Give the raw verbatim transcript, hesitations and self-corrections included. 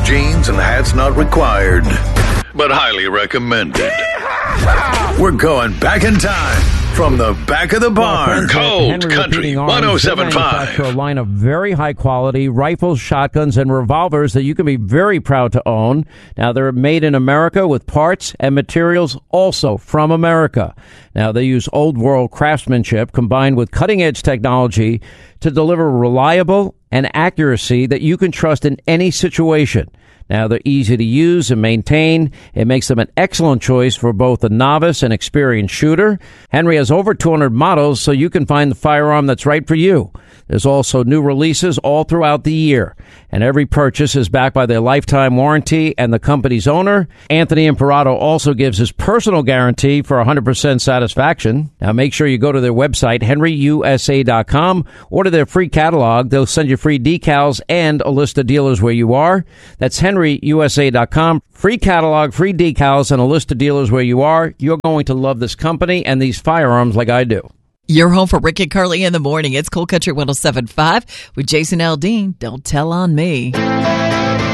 jeans, and hats not required, but highly recommended. We're going back in time from the back of the barn. Cold Country one oh seven point five. A line of very high quality rifles, shotguns, and revolvers that you can be very proud to own. Now, they're made in America with parts and materials also from America. Now, they use old world craftsmanship combined with cutting edge technology to deliver reliable and accuracy that you can trust in any situation. Now, they're easy to use and maintain. It makes them an excellent choice for both a novice and experienced shooter. Henry has over two hundred models, so you can find the firearm that's right for you. There's also new releases all throughout the year, and every purchase is backed by their lifetime warranty and the company's owner. Anthony Imperato also gives his personal guarantee for one hundred percent satisfaction. Now, make sure you go to their website, henry u s a dot com. Order their free catalog. They'll send you free decals and a list of dealers where you are. That's henry u s a dot com. Free catalog, free decals, and a list of dealers where you are. You're going to love this company and these firearms like I do. You're home for Rick and Carly in the morning. It's Cold Country one oh seven point five with Jason Aldean. Don't tell on me.